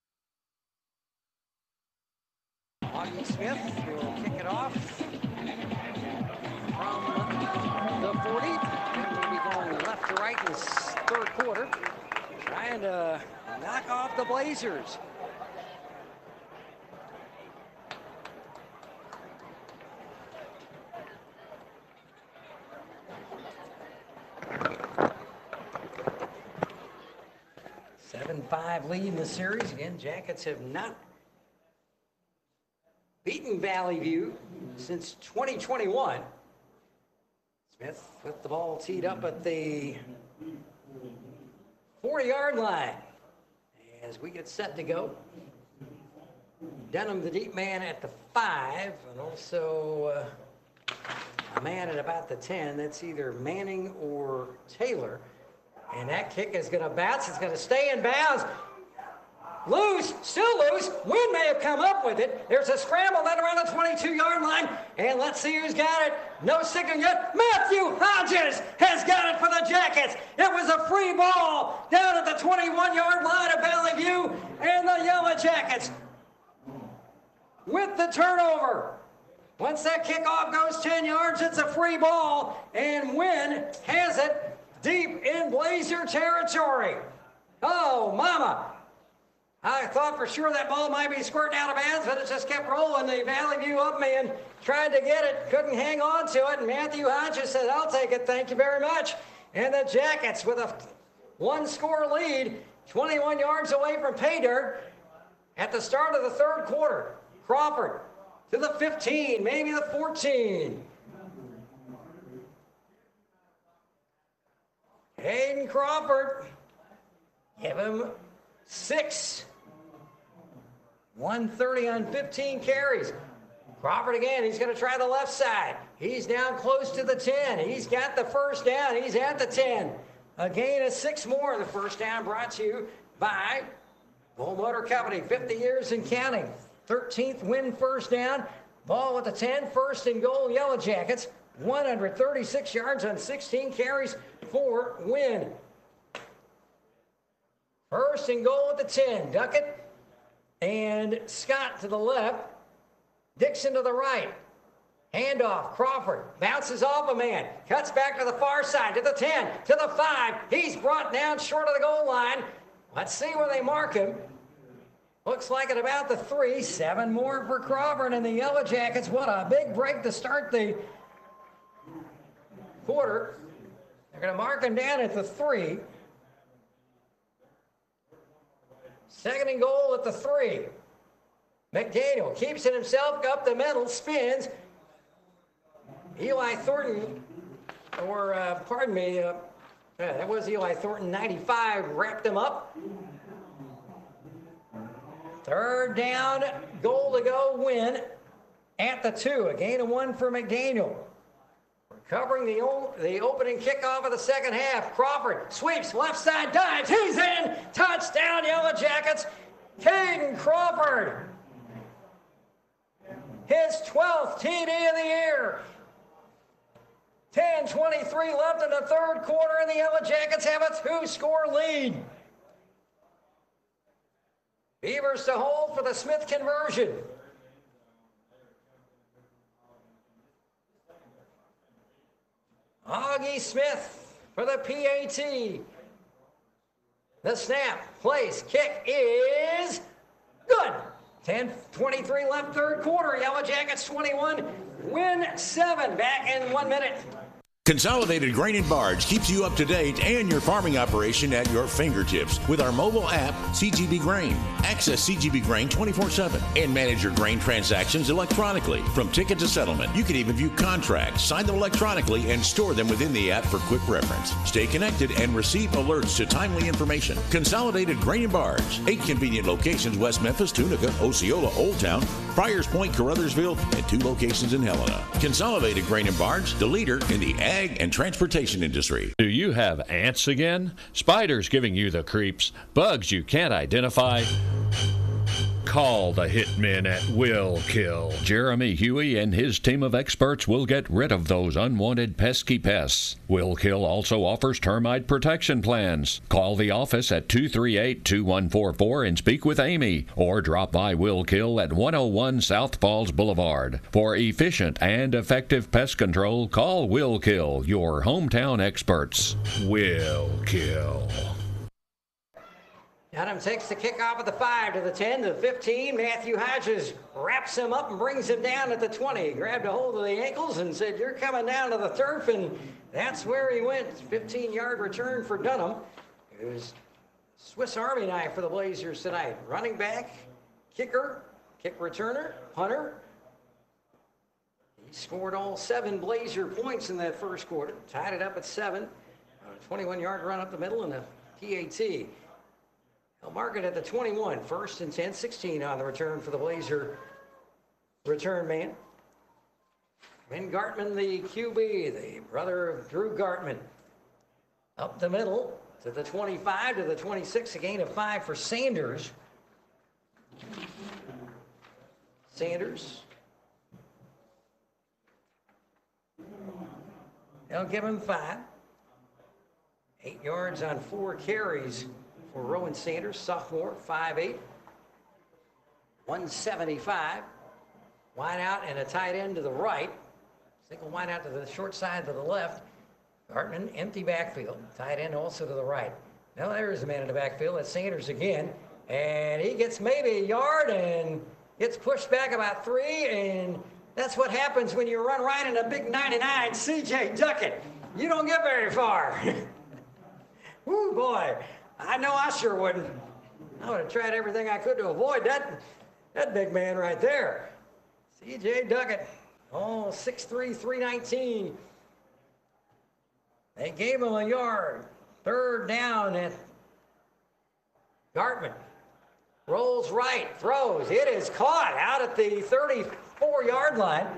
Augie Smith will kick it off from the forty. And we'll be going left to right in this third quarter, trying to knock off the Blazers. seven five lead in the series. Again, Jackets have not beaten Valley View since twenty twenty-one. Smith with the ball teed up at the forty-yard line as we get set to go. Denham, the deep man, at the five, and also uh, a man at about the ten. That's either Manning or Taylor. And that kick is going to bounce. It's going to stay in bounds. Loose, still loose. Wynn may have come up with it. There's a scramble then around the twenty-two-yard line. And let's see who's got it. No signal yet. Matthew Hodges has got it for the Jackets. It was a free ball down at the twenty-one-yard line of Valley View. And the Yellow Jackets with the turnover. Once that kickoff goes ten yards, it's a free ball. And Wynn has it deep in Blazer territory. Oh, mama. I thought for sure that ball might be squirting out of bounds, but it just kept rolling. The Valley View up man tried to get it, couldn't hang on to it, and Matthew Hodges said, I'll take it, thank you very much. And the Jackets with a one-score lead, twenty-one yards away from pay dirt at the start of the third quarter. Crawford to the fifteen, maybe the fourteen. Hayden Crawford, give him six. one thirty on fifteen carries. Crawford again, he's going to try the left side. He's down close to the ten. He's got the first down. He's at the ten. A gain of six more. The first down brought to you by Bull Motor Company, fifty years and counting. thirteenth win first down. Ball with the ten, first and goal, Yellow Jackets. one hundred thirty-six yards on sixteen carries for win. First and goal at the ten. Duckett and Scott to the left. Dixon to the right. Handoff. Crawford bounces off a man. Cuts back to the far side. To the ten. To the five. He's brought down short of the goal line. Let's see where they mark him. Looks like at about the three. Seven more for Crawford and the Yellow Jackets. What a big break to start the quarter. They're going to mark him down at the three. Second and goal at the three. McDaniel keeps it himself up the middle, spins. Eli Thornton, or uh, pardon me, uh, yeah, that was Eli Thornton, ninety-five, wrapped him up. Third down, goal to go, win at the two. A gain of one for McDaniel. Covering the, o- the opening kickoff of the second half. Crawford sweeps, left side, dives, he's in! Touchdown, Yellow Jackets! Caden Crawford! His twelfth T D of the year. ten twenty-three left in the third quarter, and the Yellow Jackets have a two-score lead. Beavers to hold for the Smith conversion. Augie Smith for the P A T. The snap, place, kick is good. ten twenty-three left third quarter. Yellow Jackets twenty-one, win seven. Back in one minute. Consolidated Grain and Barge keeps you up to date and your farming operation at your fingertips with our mobile app, C G B Grain. Access C G B Grain twenty-four seven and manage your grain transactions electronically. From ticket to settlement, you can even view contracts, sign them electronically, and store them within the app for quick reference. Stay connected and receive alerts to timely information. Consolidated Grain and Barge. Eight convenient locations: West Memphis, Tunica, Osceola, Old Town, Friars Point, Carruthersville, and two locations in Helena. Consolidated Grain and Barge, the leader in the ag and transportation industry. Do you have ants again? Spiders giving you the creeps? Bugs you can't identify? Call the hitmen at Will Kill. Jeremy Huey and his team of experts will get rid of those unwanted pesky pests. Will Kill also offers termite protection plans. Call the office at two three eight, two one four four and speak with Amy, or drop by Will Kill at one oh one South Falls Boulevard. For efficient and effective pest control, call Will Kill, your hometown experts. Will Kill. Adams takes the kickoff at the five to the ten to the fifteen. Matthew Hodges wraps him up and brings him down at the twenty. Grabbed a hold of the ankles and said, "You're coming down to the turf," and that's where he went. fifteen-yard return for Dunham. It was Swiss Army knife for the Blazers tonight. Running back, kicker, kick returner, punter. He scored all seven Blazer points in that first quarter. Tied it up at seven. A twenty-one-yard run up the middle and a P A T. They'll mark it at the twenty-one. First and ten, sixteen on the return for the Blazer return man. Ben Gartman, the Q B, the brother of Drew Gartman. Up the middle to the twenty-five, to the twenty-six, a gain of five for Sanders. Sanders. They'll give him five. Eight yards on four carries for Rowan Sanders, sophomore, five eight, one seventy-five. Wide out and a tight end to the right. Single wide out to the short side to the left. Gartman, empty backfield. Tight end also to the right. Now there's a man in the backfield. That's Sanders again. And he gets maybe a yard and gets pushed back about three, and that's what happens when you run right in a big ninety-nine C J Duckett. You don't get very far. Woo, boy. I know I sure wouldn't. I would have tried everything I could to avoid that, that big man right there. C J Duckett, oh, six three, three nineteen. They gave him a yard. Third down at Gartman. Rolls right, throws. It is caught out at the thirty-four-yard line.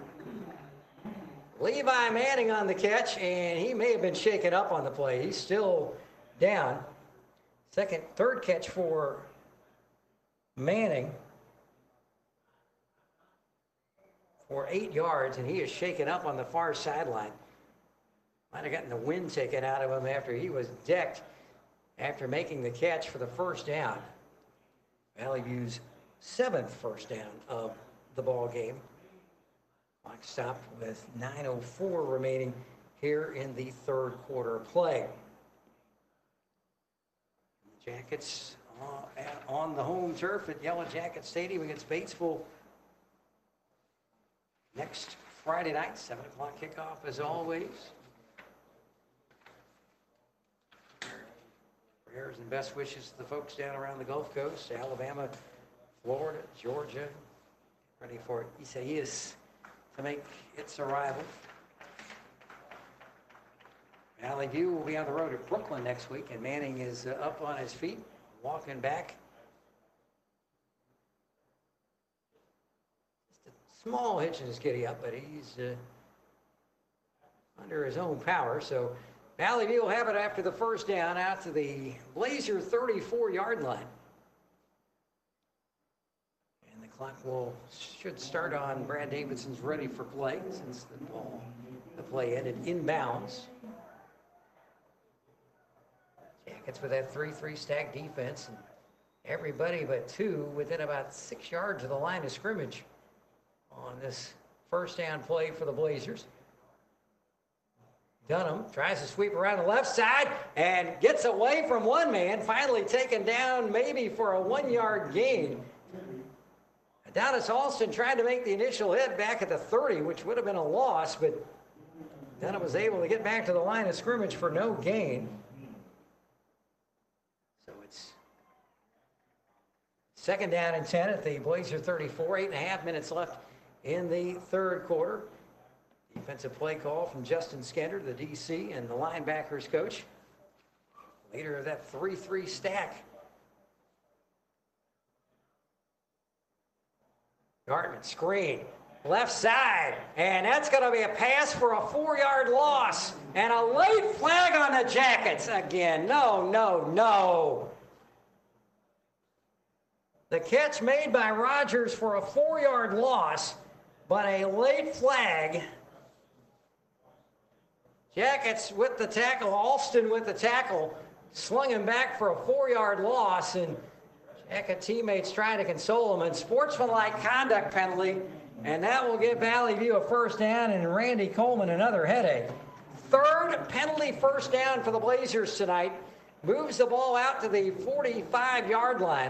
Levi Manning on the catch, and he may have been shaken up on the play. He's still down. Second, third catch for Manning for eight yards, and he is shaken up on the far sideline. Might have gotten the wind taken out of him after he was decked after making the catch for the first down. Valley View's seventh first down of the ball game. Clock stopped with nine oh four remaining here in the third quarter play. Jackets uh, at, on the home turf at Yellow Jacket Stadium against Batesville next Friday night, seven o'clock kickoff as always. Prayers and best wishes to the folks down around the Gulf Coast, Alabama, Florida, Georgia, ready for Isaias to make its arrival. Valley View will be on the road to Brooklyn next week, and Manning is uh, up on his feet, walking back. Just a small hitch in his giddy up, but he's uh, under his own power. So Valley View will have it after the first down out to the Blazer thirty-four-yard line. And the clock will should start on Brad Davidson's ready for play since the ball, the play ended inbounds. Jackets with that three three stack defense, and everybody but two within about six yards of the line of scrimmage on this first down play for the Blazers. Dunham tries to sweep around the left side and gets away from one man, finally taken down maybe for a one-yard gain. Adonis Alston tried to make the initial hit back at the thirty, which would have been a loss, but Dunham was able to get back to the line of scrimmage for no gain. So it's second down and ten at the Blazer thirty-four, eight and a half minutes left in the third quarter. Defensive play call from Justin Skender, the D C and the linebackers coach. Leader of that three three stack. Gartman screen, left side, and that's going to be a pass for a four-yard loss. And a late flag on the Jackets again. No, no, no. The catch made by Rogers for a four-yard loss, but a late flag. Jackets with the tackle, Alston with the tackle, slung him back for a four-yard loss, and Jacket teammates trying to console him, and sportsmanlike conduct penalty, and that will give Valley View a first down and Randy Coleman another headache. Third penalty first down for the Blazers tonight. Moves the ball out to the forty-five-yard line.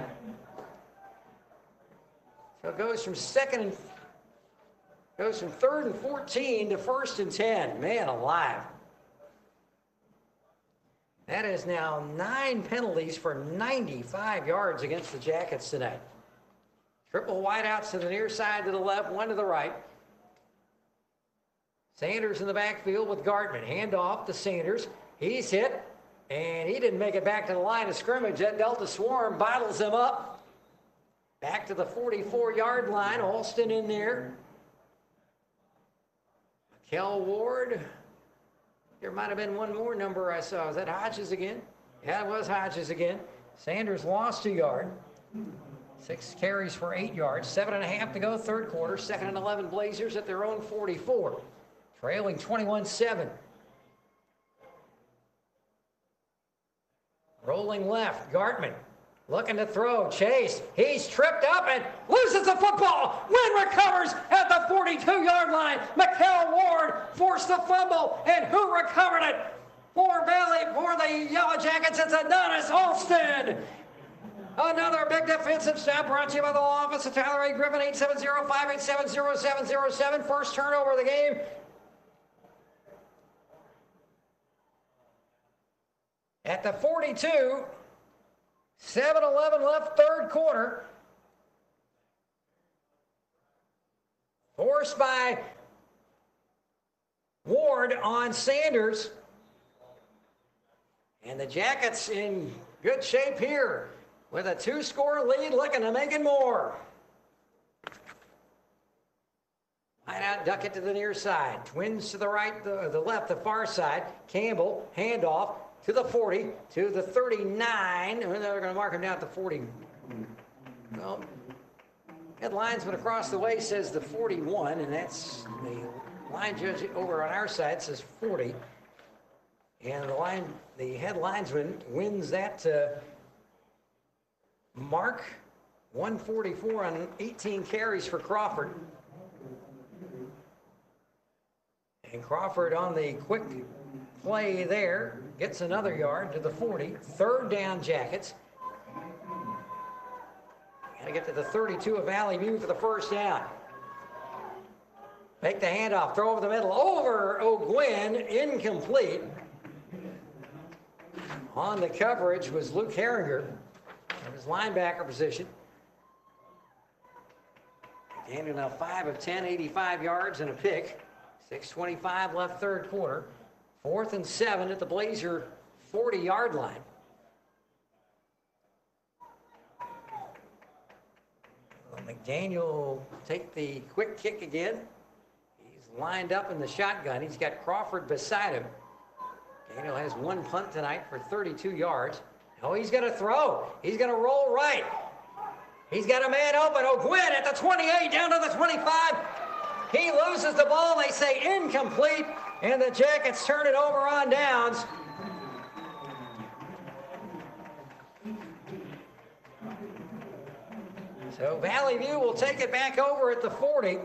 So it goes from second and goes from third and fourteen to first and ten. Man alive. That is now nine penalties for ninety-five yards against the Jackets tonight. Triple wideouts to the near side to the left, one to the right. Sanders in the backfield with Gartman. Hand off to Sanders. He's hit, and he didn't make it back to the line of scrimmage. That Delta Swarm bottles him up. Back to the forty-four-yard line. Alston in there. Kel Ward. There might have been one more number I saw. Was that Hodges again? Yeah, it was Hodges again. Sanders lost a yard. Six carries for eight yards. Seven and a half to go, third quarter. Second and eleven Blazers at their own forty-four. Trailing twenty-one seven. Rolling left, Gartman. Looking to throw, Chase. He's tripped up and loses the football. Wynn recovers at the forty-two-yard line. Mikkel Ward forced the fumble, and who recovered it? For Valley, for the Yellow Jackets, it's Adonis Alston. Another big defensive stop brought to you by the law office of Tyler A. Griffin, eight seven zero, five eight seven, zero seven zero seven. First turnover of the game. At the forty-two, seven eleven left, third quarter. Forced by Ward on Sanders. And the Jackets in good shape here with a two-score lead, looking to make it more. Line out, duck it to the near side. Twins to the right, the, the left, the far side. Campbell, handoff to the forty, to the thirty-nine. They're going to mark him down at the forty. Well, head linesman across the way says the forty-one, and that's the line judge over on our side says forty. And the line, the head linesman wins that uh, mark. one forty-four on eighteen carries for Crawford. And Crawford on the quick play there gets another yard to the forty. Third down, Jackets. Got to get to the thirty-two of Valley View for the first down. Make the handoff, throw over the middle, over O'Gwen, incomplete. On the coverage was Luke Herringer in his linebacker position. Daniel now five of ten, eighty-five yards and a pick. six twenty-five left third quarter. Fourth and seven at the Blazer forty-yard line. Well, McDaniel will take the quick kick again. He's lined up in the shotgun. He's got Crawford beside him. Daniel has one punt tonight for thirty-two yards. Oh, he's going to throw. He's going to roll right. He's got a man open. O'Gwen at the twenty-eight, down to the twenty-five. He loses the ball. They say incomplete, and the Jackets turn it over on downs. So Valley View will take it back over at the forty.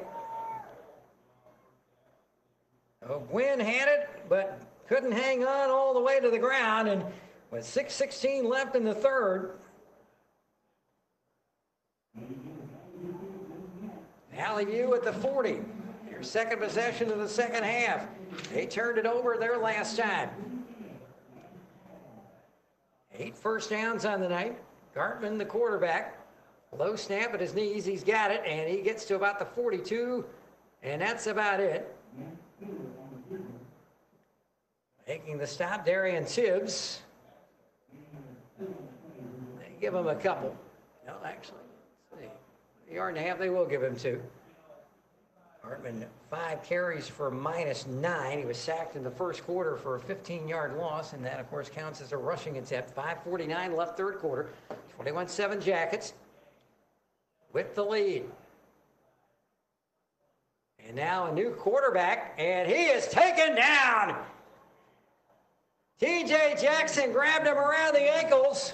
O'Gwen had it, but couldn't hang on all the way to the ground, and with six sixteen left in the third, Valley View at the forty. Their second possession of the second half. They turned it over their last time. Eight first downs on the night. Gartman, the quarterback. Low snap at his knees. He's got it, and he gets to about the forty-two, and that's about it. Making the stop, Darian Tibbs. They give him a couple. No, actually, let's see. A yard and a half, they will give him two. Hartman, five carries for minus nine. He was sacked in the first quarter for a fifteen-yard loss, and that, of course, counts as a rushing attempt. five forty-nine left third quarter. twenty-one seven Jackets with the lead. And now a new quarterback, and he is taken down. T J Jackson grabbed him around the ankles.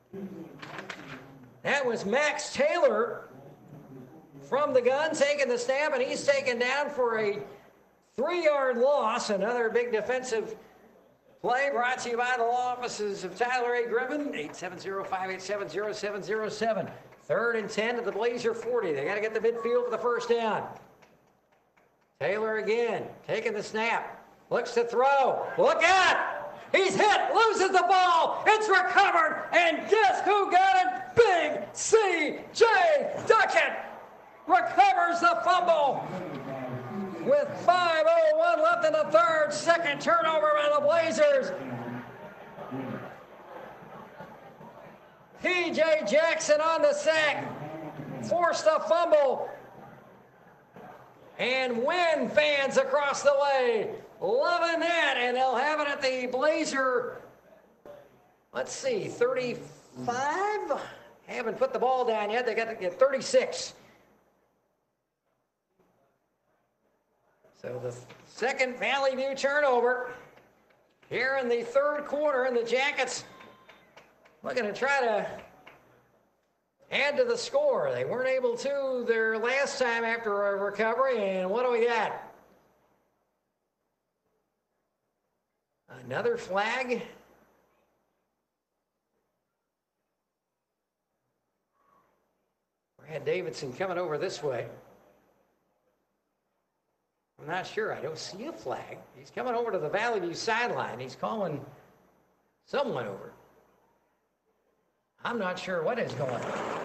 That was Max Taylor from the gun, taking the snap, and he's taken down for a three-yard loss. Another big defensive play brought to you by the law offices of Tyler A. Griffin, eight seven zero, five eight seven, zero seven zero seven. Third and ten at the Blazer forty. They got to get the midfield for the first down. Taylor again, taking the snap, looks to throw. Look out! He's hit, loses the ball, it's recovered, and guess who got it? Big C J Duckett recovers the fumble with five oh one left in the third. Second turnover by the Blazers. T J Jackson on the sack, forced a fumble, and Wynn fans across the way loving that, and they'll have it at the Blazer, let's see, thirty-five? Haven't put the ball down yet. They got to get thirty-six. So the second Valley View turnover here in the third quarter, and the Jackets looking to try to add to the score. They weren't able to their last time after a recovery, and what do we got? Another flag. Brad Davidson coming over this way. I'm not sure. I don't see a flag. He's coming over to the Valley View sideline. He's calling someone over. I'm not sure what is going on.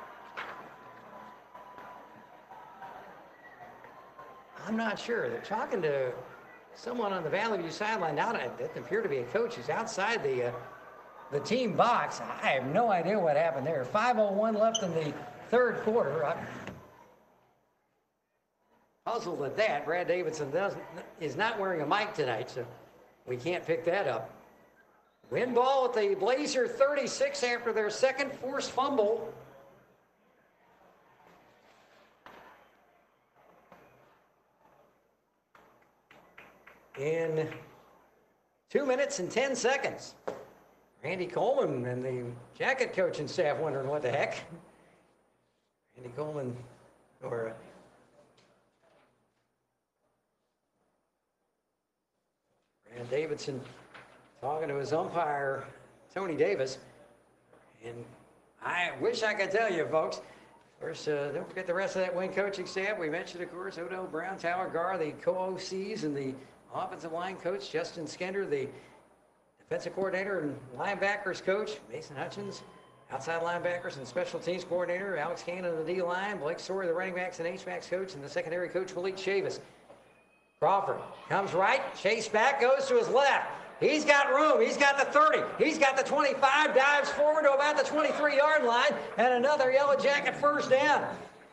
I'm not sure. They're talking to someone on the Valley View sideline. Now, that doesn't appear to be a coach. He's outside the uh, the team box. I have no idea what happened there. five oh one left in the third quarter. I'm puzzled at that. Brad Davidson doesn't, is not wearing a mic tonight, so we can't pick that up. Win ball at the Blazer thirty-six after their second forced fumble. In two minutes and ten seconds. Randy Coleman and the Jacket coaching staff wondering what the heck. Randy Coleman, or Brad Davidson talking to his umpire, Tony Davis. And I wish I could tell you, folks. First, uh, don't forget the rest of that Wing coaching staff. We mentioned, of course, Odell Brown, Tyler Garr, the co-O Cs, and the offensive line coach, Justin Skender, the defensive coordinator and linebackers coach, Mason Hutchins, outside linebackers and special teams coordinator, Alex Cannon on the D-line, Blake Story, the running backs and H-backs coach, and the secondary coach, Malik Chavis. Crawford comes right, Chase back, goes to his left. He's got room. He's got the thirty. He's got the twenty-five, dives forward to about the twenty-three-yard line, and another Yellow Jacket first down.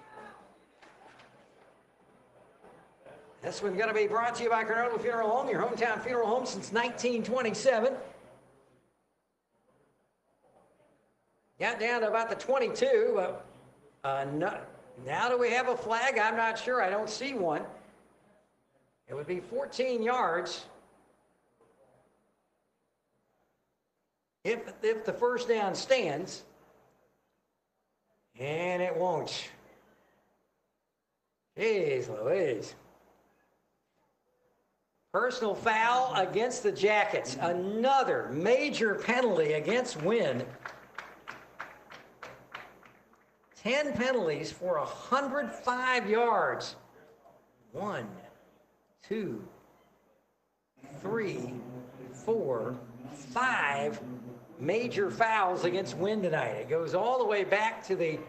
This one's going to be brought to you by Cronulla Funeral Home, your hometown funeral home since nineteen twenty-seven. Got down to about the twenty-two. But, uh, no, now do we have a flag? I'm not sure. I don't see one. It would be fourteen yards if, if the first down stands. And it won't. Jeez Louise. Personal foul against the Jackets. Another major penalty against Wynn. Ten penalties for one hundred five yards. One, two, three, four, five major fouls against Wynn tonight. It goes all the way back to the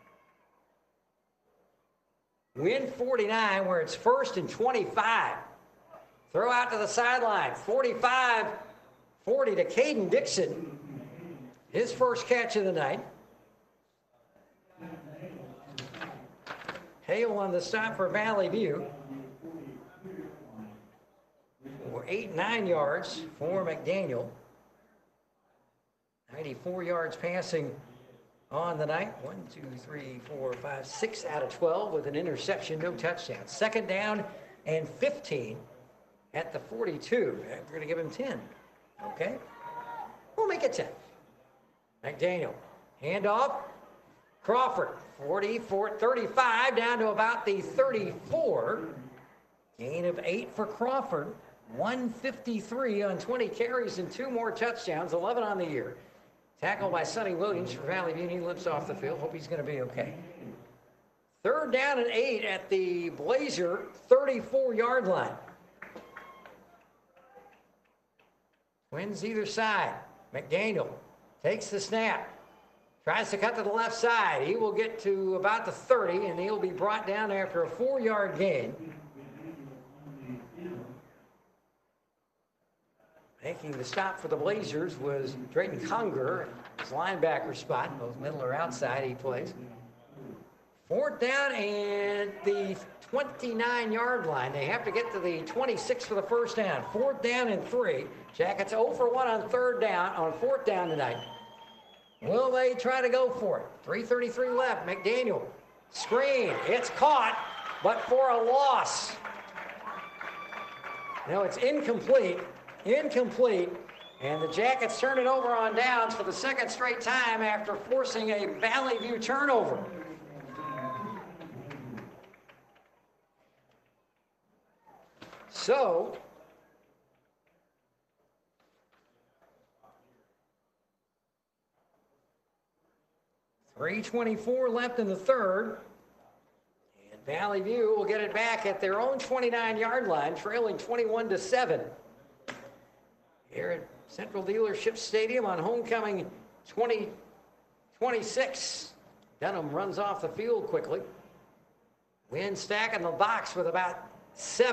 Wynn forty-nine, where it's first and twenty-five. Throw out to the sideline, forty-five forty to Caden Dixon. His first catch of the night. Hale on the stop for Valley View. For eight, nine yards for McDaniel. ninety-four yards passing on the night. One, two, three, four, five, six out of twelve with an interception, no touchdown. Second down and fifteen. At the forty-two, we're going to give him ten. Okay? We'll make it ten. McDaniel, handoff. Crawford, forty-four, thirty-five, down to about the thirty-four. Gain of eight for Crawford. one fifty-three on twenty carries and two more touchdowns, eleven on the year. Tackled by Sonny Williams for Valley View. He limps off the field. Hope he's going to be okay. Third down and eight at the Blazer thirty-four-yard line. Wins either side. McDaniel takes the snap. Tries to cut to the left side. He will get to about the thirty, and he'll be brought down after a four-yard gain. Making the stop for the Blazers was Drayton Conger, his linebacker spot. Both middle or outside he plays. Fourth down and the twenty-nine-yard line. They have to get to the twenty-six for the first down. Fourth down and three. Jackets zero for one on third down, on fourth down tonight. Will they try to go for it? three thirty-three left. McDaniel. Screen. It's caught, but for a loss. No, it's incomplete. Incomplete. And the Jackets turn it over on downs for the second straight time after forcing a Valley View turnover. So, three twenty-four left in the third. And Valley View will get it back at their own twenty-nine-yard line, trailing twenty-one to seven. Here at Central Dealership Stadium on homecoming twenty twenty-six. Dunham runs off the field quickly. Wynn stacking the box with about seven.